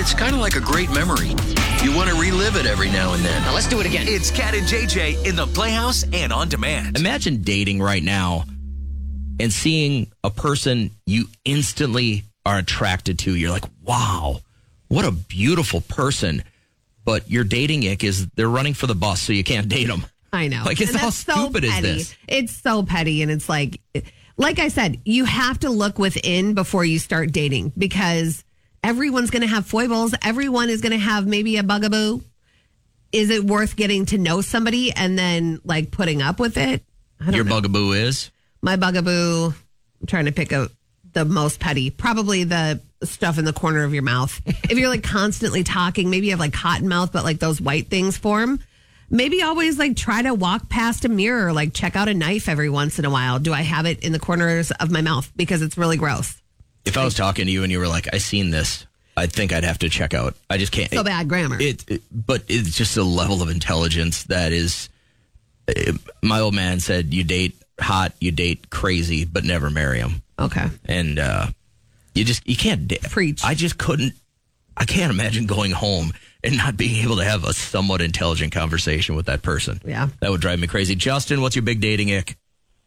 it's kind of like a great memory. You want to relive it every now and then. Now let's do it again. It's Cat and JJ in the Playhouse and on demand. Imagine dating right now and seeing a person you instantly are attracted to. You're like, wow, what a beautiful person. But your dating ick is they're running for the bus, so you can't date them. I know. Like, how stupid is this? It's so petty. And it's like I said, you have to look within before you start dating because everyone's going to have foibles. Everyone is going to have maybe a bugaboo. Is it worth getting to know somebody and then like putting up with it? I don't Your know. bugaboo is? My bugaboo, I'm trying to pick the most petty, probably the stuff in the corner of your mouth. If you're like constantly talking, maybe you have like cotton mouth, but like those white things form. Maybe always like try to walk past a mirror, like check out a knife every once in a while. Do I have it in the corners of my mouth? Because it's really gross. If I was talking to you and you were like, I seen this, I think I'd have to check out. I just can't. So bad grammar. But it's just a level of intelligence that is, my old man said, you date hot, you date crazy, but never marry them. Okay. And you can't date. Preach. I can't imagine going home and not being able to have a somewhat intelligent conversation with that person. Yeah. That would drive me crazy. Justin, what's your big dating ick?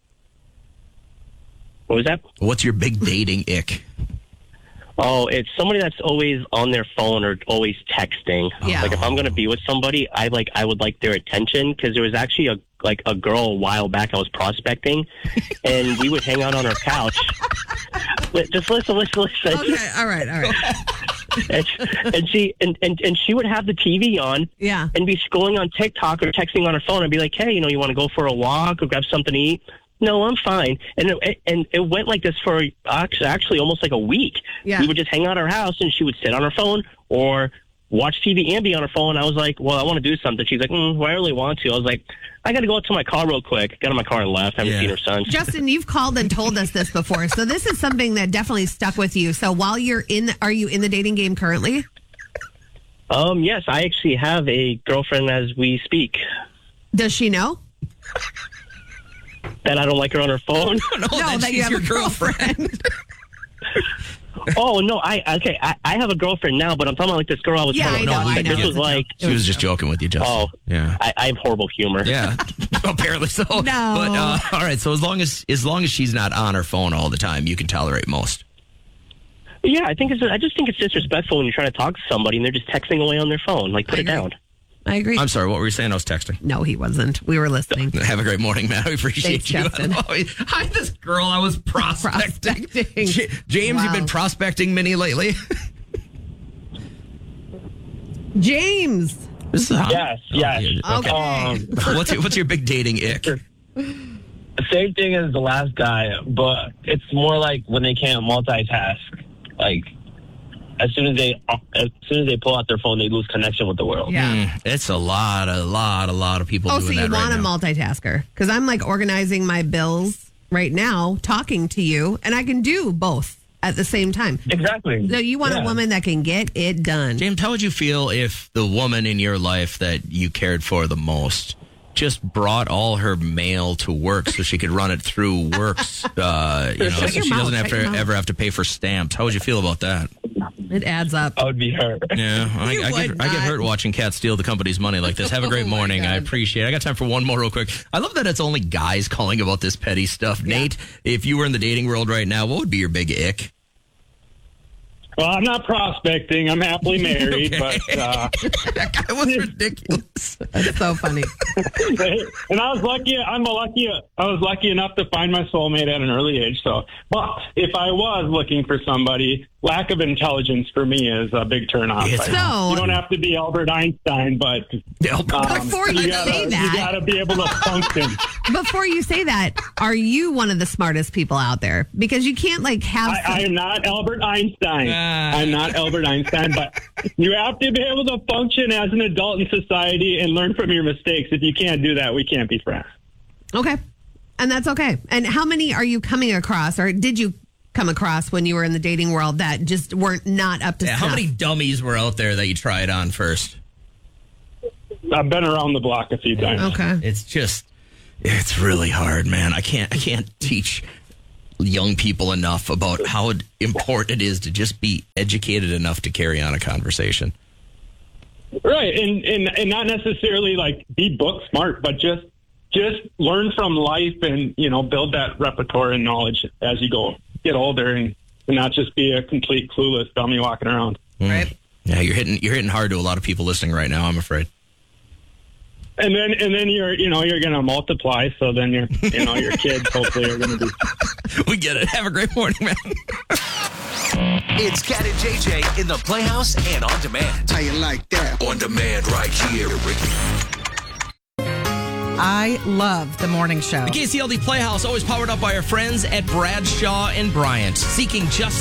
What was that? What's your big dating ick? Oh, it's somebody that's always on their phone or always texting. Yeah. Like if I'm going to be with somebody, I would like their attention because there was actually a girl a while back I was prospecting, and we would hang out on her couch. Just listen. Okay. All right. and she would have the TV on, Yeah. and be scrolling on TikTok or texting on her phone and be like, hey, you want to go for a walk or grab something to eat? No, I'm fine. And it went like this for actually almost like a week. Yeah. We would just hang out at her house, and she would sit on her phone or watch TV and be on her phone. I was like, well, I want to do something. She's like, well, I really want to. I was like, I got to go out to my car real quick. Got in my car and left. Haven't seen her son. Justin, you've called and told us this before. So this is something that definitely stuck with you. So while are you in the dating game currently? Yes, I actually have a girlfriend as we speak. Does she know? That I don't like her on her phone? No, that you have your a girlfriend. Oh, no, I have a girlfriend now, but I'm talking about like this girl I was Yeah, talking I about. know, Like, I know. this was like, She was just joking with you, Justin. oh, Yeah. I have horrible humor. Yeah, apparently so. No. But all right. So as long as she's not on her phone all the time, you can tolerate most. Yeah, I just think it's disrespectful when you're trying to talk to somebody and they're just texting away on their phone. Like, put it down. I agree. I'm sorry. What were you saying? I was texting. No, he wasn't. We were listening. Have a great morning, man. I appreciate Thanks, you. Justin. Hi, this girl. I was prospecting. James, Wow. you've been prospecting Minnie lately. James. This is hot. Yes. Okay. What's your big dating ick? Same thing as the last guy, but it's more like when they can't multitask. Like as soon as they pull out their phone, they lose connection with the world. Yeah. It's a lot of people Oh, doing so that you want right a now. multitasker? Because I'm like organizing my bills right now, talking to you, and I can do both at the same time. Exactly. So you want a woman that can get it done. James, how would you feel if the woman in your life that you cared for the most just brought all her mail to work so she could run it through Works, so she doesn't ever have to pay for stamps? How would you feel about that? It adds up. I would be hurt. Yeah, I You would get not. hurt watching cats steal the company's money like this. Have a great Oh, my morning. I God. appreciate it. I got time for one more real quick. I love that it's only guys calling about this petty stuff. Nate, if you were in the dating world right now, what would be your big ick? Well, I'm not prospecting. I'm happily married, Okay. but That guy was ridiculous. That's so funny. and I was lucky enough to find my soulmate at an early age. So, but if I was looking for somebody, lack of intelligence for me is a big turnoff. It's- So- you don't have to be Albert Einstein, but Before you say that- you gotta be able to function. Before you say that, are you one of the smartest people out there? Because you can't like have. I am not Albert Einstein. I'm not Albert Einstein, but you have to be able to function as an adult in society and learn from your mistakes. If you can't do that, we can't be friends. Okay. And that's okay. And how many are you coming across, or did you come across when you were in the dating world that just weren't not up to snuff? How many dummies were out there that you tried on first? I've been around the block a few times. Okay. It's really hard, man. I can't teach young people enough about how important it is to just be educated enough to carry on a conversation. Right, and not necessarily like be book smart, but just learn from life and, you know, build that repertoire and knowledge as you get older and not just be a complete clueless dummy walking around. Right. Yeah, you're hitting hard to a lot of people listening right now, I'm afraid. And then you're going to multiply, so then your kids hopefully are going to be. We get it. Have a great morning, man. It's Cat and JJ in the Playhouse and On Demand. How you like that? On demand right here. I love the morning show. The KCLD Playhouse, always powered up by our friends at Bradshaw and Bryant, seeking just